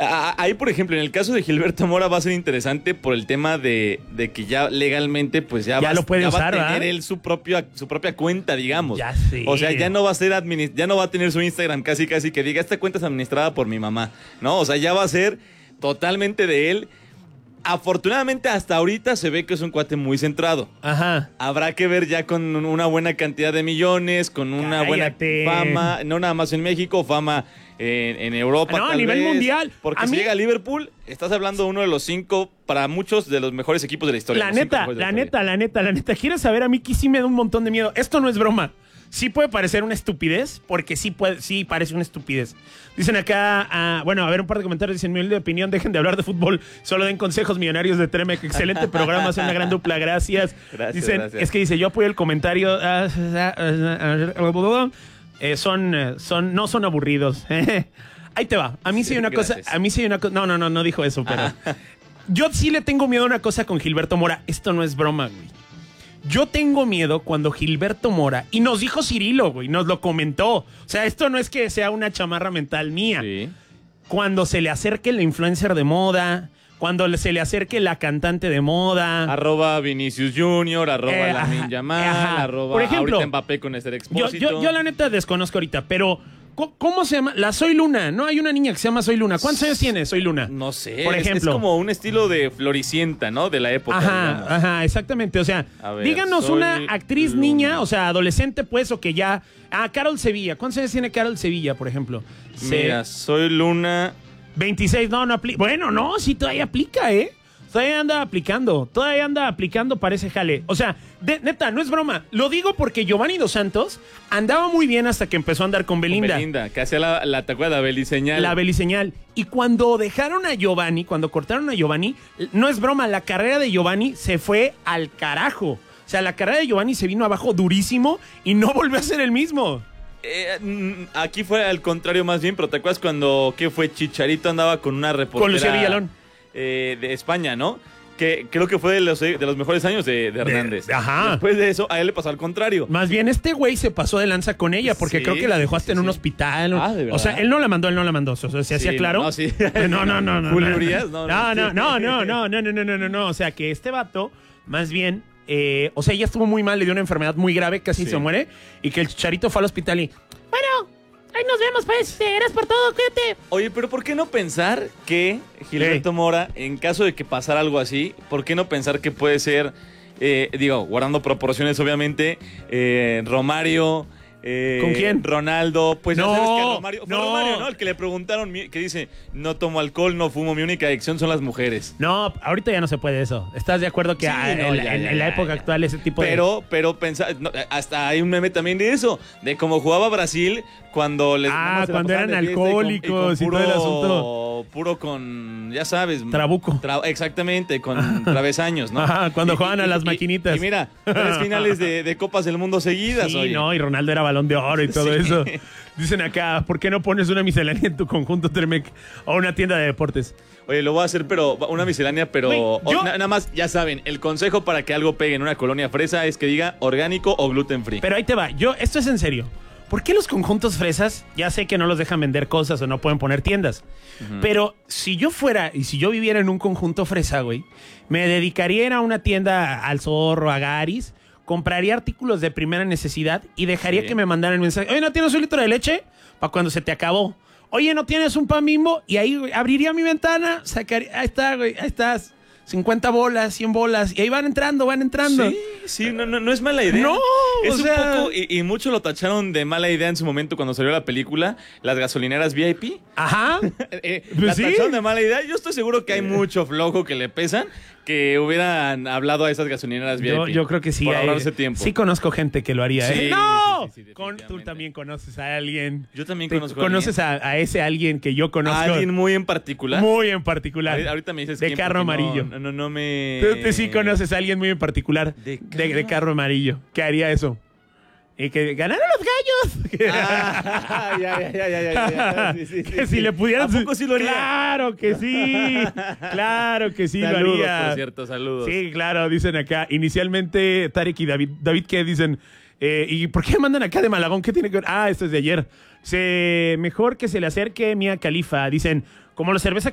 Ahí, por ejemplo, en el caso de Gilberto Mora va a ser interesante por el tema de que ya legalmente, pues ya lo puede usar, va a tener ¿verdad? él su propia cuenta, digamos. Ya sé. O sea, ya no va a ser ya no va a tener su Instagram casi que diga, esta cuenta es administrada por mi mamá, ¿no? O sea, ya va a ser totalmente de él. Afortunadamente, hasta ahorita se ve que es un cuate muy centrado. Ajá. Habrá que ver ya con una buena cantidad de millones, con una Cállate. buena fama, no nada más en México, fama en Europa. No, a tal nivel vez. mundial. Porque A si mí- llega a Liverpool, estás hablando de uno de los 5, para muchos, de los mejores equipos de la historia. La los 5 neta, mejores de la historia. neta. ¿Quieres saber? A mí que sí me da un montón de miedo. Esto no es broma. Sí puede parecer una estupidez, porque sí parece una estupidez. Dicen acá, bueno, a ver, un par de comentarios. Dicen, mi humilde opinión, dejen de hablar de fútbol, solo den consejos millonarios de Tremec. Excelente programa, hacen una gran dupla, gracias. Gracias, Dicen, gracias. es que dice, yo apoyo el comentario. No son aburridos. Ahí te va. A mí sí hay una cosa, no dijo eso, pero yo sí le tengo miedo a una cosa con Gilberto Mora. Esto no es broma, güey. Yo tengo miedo cuando Gilberto Mora, y nos dijo Cirilo, güey, nos lo comentó. O sea, esto no es que sea una chamarra mental mía. Sí. Cuando se le acerque la influencer de moda, cuando se le acerque la cantante de moda. @ Vinicius Junior, @ Lamine Yamal, @ Por ejemplo, ahorita Mbappé con Esther Expósito. yo la neta desconozco ahorita, pero ¿cómo se llama? La Soy Luna. No hay una niña que se llama Soy Luna. ¿Cuántos años tiene Soy Luna? No sé, Por ejemplo. es como un estilo de Floricienta, ¿no? De la época, digamos. Ajá, exactamente. O sea, A ver, díganos Soy una actriz Luna. niña, o sea, adolescente, pues, o que ya. Carol Sevilla. ¿Cuántos años tiene Carol Sevilla, por ejemplo? Mira, Soy Luna. 26, no aplica. Bueno, no, sí todavía aplica, ¿eh? Todavía anda aplicando para ese jale. O sea, neta, no es broma. Lo digo porque Giovanni Dos Santos andaba muy bien hasta que empezó a andar con Belinda. Que hacía ¿te acuerdas? La beliseñal. La beliseñal. Y cuando dejaron a Giovanni, cuando cortaron a Giovanni, no es broma, la carrera de Giovanni se fue al carajo. O sea, la carrera de Giovanni se vino abajo durísimo y no volvió a ser el mismo. Aquí fue al contrario más bien, pero ¿te acuerdas cuando fue Chicharito andaba con una reportera? Con Lucía Villalón. De España, ¿no? Que creo que fue de los mejores años de Hernández. Ajá. Después de eso, a él le pasó al contrario. Más bien, este güey se pasó de lanza con ella porque Sí, creo que la dejó hasta en un sí. hospital. Ah, ¿de verdad? O sea, él no la mandó. O sea, ¿se hacía claro? No, sí. No. ¿Juliorías? No. O sea, que este vato, más bien, o sea, ella estuvo muy mal, le dio una enfermedad muy grave, casi Sí. se muere, y que el Chicharito fue al hospital y, bueno, ahí nos vemos, pues, eras por todo, cuídate. Oye, pero ¿por qué no pensar que Gilberto Mora, en caso de que pasara algo así, ¿por qué no pensar que puede ser, guardando proporciones, obviamente, Romario? ¿Con quién? Ronaldo, pues No, ya sabes que Romario, fue no. Romario, ¿no? El que le preguntaron, que dice, no tomo alcohol, no fumo, mi única adicción son las mujeres. No, ahorita ya no se puede eso. ¿Estás de acuerdo que Sí, no, en la época actual ese tipo de... Pero pensar, hasta hay un meme también de eso, de cómo jugaba Brasil cuando les cuando eran alcohólicos y todo el asunto. Puro con, ya sabes, Trabuco. Exactamente, con travesaños, ¿no? Ajá, cuando jugaban a las maquinitas. Y mira, 3 finales de Copas del Mundo seguidas. Sí, oye. no, y Ronaldo era Balón de Oro y todo Sí. eso. Dicen acá, ¿por qué no pones una miscelánea en tu conjunto Tremec o una tienda de deportes? Oye, lo voy a hacer, pero una miscelánea, pero Güey, nada más, ya saben, el consejo para que algo pegue en una colonia fresa es que diga orgánico o gluten free. Pero ahí te va, esto es en serio. ¿Por qué los conjuntos fresas? Ya sé que no los dejan vender cosas o no pueden poner tiendas. Pero si yo fuera y si yo viviera en un conjunto fresa, güey, me dedicaría a ir a una tienda al Zorro, a Garis, compraría artículos de primera necesidad y dejaría Sí. que me mandaran el mensaje. Oye, ¿no tienes un litro de leche? Para cuando se te acabó. Oye, ¿no tienes un pan Bimbo? Y ahí, güey, abriría mi ventana, sacaría, ahí está, güey, ahí estás. 50 bolas, 100 bolas, y ahí van entrando. Sí, no es mala idea. No, es o un sea- poco, y mucho lo tacharon de mala idea en su momento cuando salió la película, las gasolineras VIP. Ajá. La sí. tacharon de mala idea. Yo estoy seguro que hay mucho flojo que le pesan que hubieran hablado a esas gasolineras VIP. Yo creo que sí. Por ahorrarse tiempo. Sí conozco gente que lo haría, ¿eh? Sí, ¡No! sí, Tú definitivamente. también conoces a alguien. Yo también Te- conozco ¿Conoces a ese alguien que yo conozco? ¿A alguien muy en particular? Muy en particular. Ahorita me dices De quién, carro porque amarillo. No me... Tú sí conoces a alguien muy en particular de carro amarillo que haría eso. Y que ganaron los gallos. Ah, ya. Sí. Que si le pudieran... ¿A poco sí lo haría? Claro que sí. Claro que sí Saludos, lo haría. por cierto, saludos. Sí, claro, dicen acá. Inicialmente, Tarek y David. David, ¿qué dicen? ¿Y por qué mandan acá de Malagón? ¿Qué tiene que ver? Esto es de ayer. Mejor que se le acerque Mia Khalifa. Dicen, como la cerveza